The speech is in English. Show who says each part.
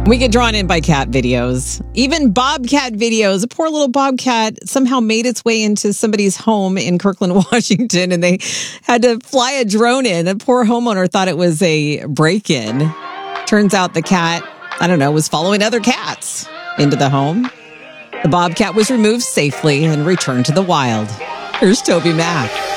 Speaker 1: We get drawn in by cat videos, even bobcat videos. A poor little bobcat somehow made its way into somebody's home in Kirkland, Washington, and they had to fly a drone in. A poor homeowner thought it was a break-in. Turns out the cat, was following other cats into the home. The bobcat was removed safely and returned to the wild. Here's Toby Mack.